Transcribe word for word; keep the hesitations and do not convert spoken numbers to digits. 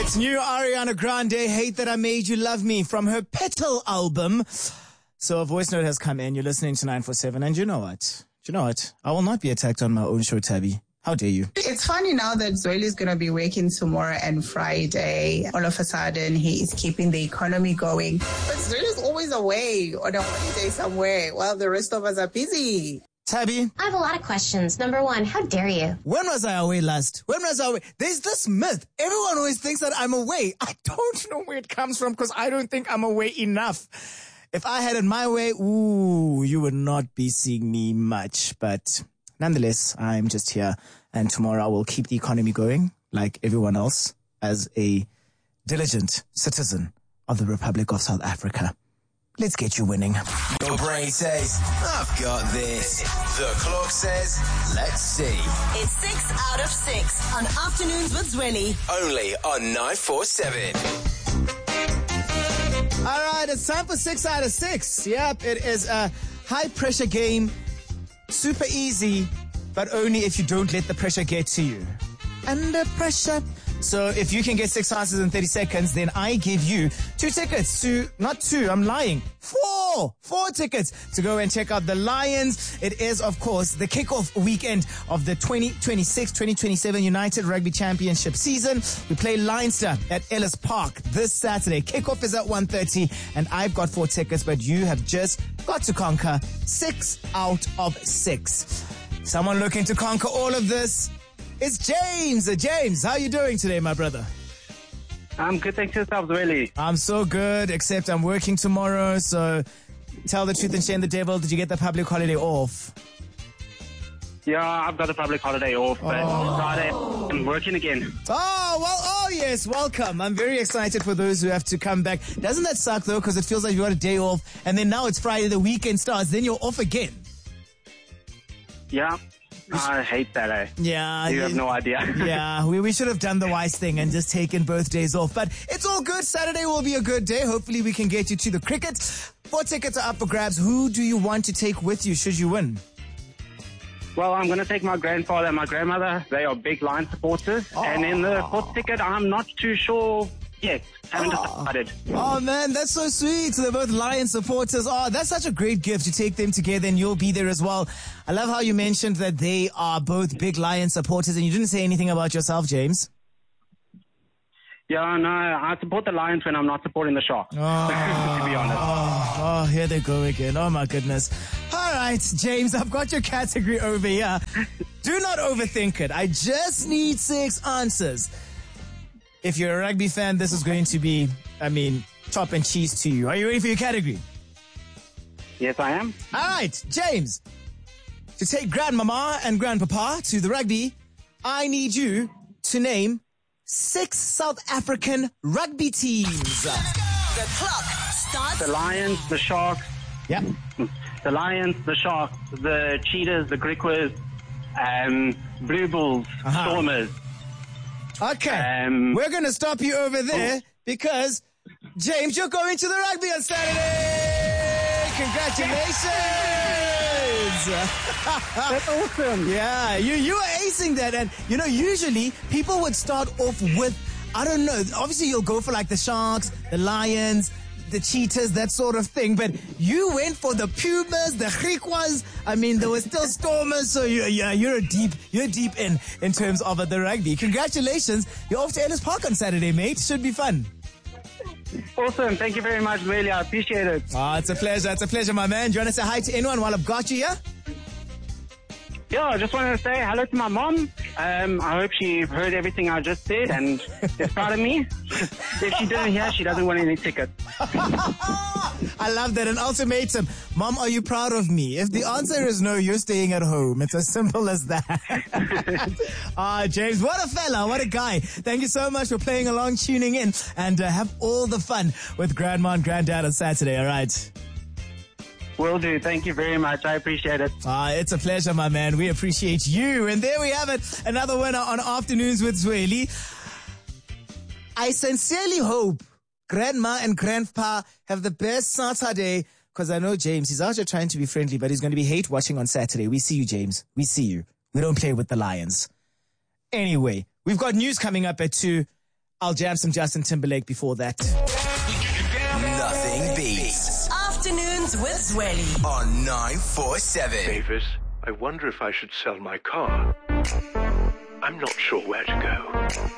It's new Ariana Grande, Hate That I Made You Love Me, from her Petal album. So a voice note has come in. You're listening to nine four seven, and you know what? You know what? I will not be attacked on my own show, Tabby. How dare you? It's funny now that Zweli is going to be working tomorrow and Friday. All of a sudden, he is keeping the economy going. But Zweli is always away on a holiday somewhere while the rest of us are busy. Tabby? I have a lot of questions. Number one, how dare you? When was I away last? When was I away? There's this myth. Everyone always thinks that I'm away. I don't know where it comes from because I don't think I'm away enough. If I had it my way, ooh, you would not be seeing me much. But nonetheless, I'm just here. And tomorrow I will keep the economy going like everyone else as a diligent citizen of the Republic of South Africa. Let's get you winning. Your brain says, I've got this. The clock says, let's see. It's six out of six on Afternoons with Zweli. Only on nine four seven. All right, it's time for six out of six. Yep, it is a high-pressure game. Super easy, but only if you don't let the pressure get to you. Under pressure. So if you can get six answers in thirty seconds, then I give you two tickets to, not two, I'm lying, four, four tickets to go and check out the Lions. It is, of course, the kickoff weekend of the twenty twenty-six twenty twenty-seven United Rugby Championship season. We play Leinster at Ellis Park this Saturday. Kickoff is at one thirty, and I've got four tickets, but you have just got to conquer six out of six. Someone looking to conquer all of this? It's James. Uh, James, how are you doing today, my brother? I'm good, thanks yourself, Zweli. I'm so good, except I'm working tomorrow, so tell the truth and shame the devil. Did you get the public holiday off? Yeah, I've got a public holiday off, but oh. Friday I'm working again. Oh, well, oh yes, welcome. I'm very excited for those who have to come back. Doesn't that suck, though, because it feels like you got a day off, and then now it's Friday, the weekend starts, then you're off again? Yeah. I hate that, eh? Yeah. You have no idea. Yeah, we, we should have done the wise thing and just taken both days off. But it's all good. Saturday will be a good day. Hopefully we can get you to the cricket. Four tickets are up for grabs. Who do you want to take with you should you win? Well, I'm going to take my grandfather and my grandmother. They are big Lion supporters. Oh. And in the fourth ticket, I'm not too sure yet. Haven't oh. decided. Oh, man, that's so sweet. So they're both Lion supporters. Oh, that's such a great gift. You take them together and you'll be there as well. I love how you mentioned that they are both big Lion supporters, and you didn't say anything about yourself, James. Yeah, no, I support the Lions when I'm not supporting the Sharks, oh, to be honest. Oh, oh, here they go again. Oh, my goodness. All right, James, I've got your category over here. Do not overthink it. I just need six answers. If you're a rugby fan, this is going to be, I mean, chop and cheese to you. Are you ready for your category? Yes, I am. All right, James. To take Grandmama and Grandpapa to the rugby, I need you to name six South African rugby teams. The clock starts. The Lions, the Sharks. Yep. The Lions, the Sharks, the Cheetahs, the Griquas, um, Blue Bulls, uh-huh. Stormers. Okay, um, we're going to stop you over there oh. because, James, you're going to the rugby on Saturday! Congratulations! That's awesome. Yeah, you, you are acing that. And, you know, usually people would start off with, I don't know, obviously you'll go for like the Sharks, the Lions, the Cheetahs, that sort of thing. But you went for the Pumas, the Griquas. I mean, there were still Stormers, so you, yeah, you're deep, you're deep in in terms of uh, the rugby. Congratulations! You're off to Ellis Park on Saturday, mate. Should be fun. Awesome! Thank you very much, really. I appreciate it. Ah, oh, it's a pleasure. It's a pleasure, my man. Do you want to say hi to anyone while I've got you here? Yeah, I just wanted to say hello to my mom. Um, I hope she heard everything I just said and is proud of me. If she didn't hear, she doesn't want any tickets. I love that. An ultimatum. Mom, are you proud of me? If the answer is no, you're staying at home. It's as simple as that. Ah, uh, James, what a fella. What a guy. Thank you so much for playing along, tuning in, and uh, have all the fun with Grandma and Granddad on Saturday, all right? Will do. Thank you very much. I appreciate it. Ah, it's a pleasure, my man. We appreciate you. And there we have it. Another winner on Afternoons with Zweli. I sincerely hope Grandma and Grandpa have the best Saturday, because I know James, he's out here trying to be friendly, but he's going to be hate watching on Saturday. We see you, James. We see you. We don't play with the Lions. Anyway, we've got news coming up at two. I'll jam some Justin Timberlake before that. Nothing beats Afternoons with Zweli. on nine four seven. Davis, I wonder if I should sell my car. I'm not sure where to go.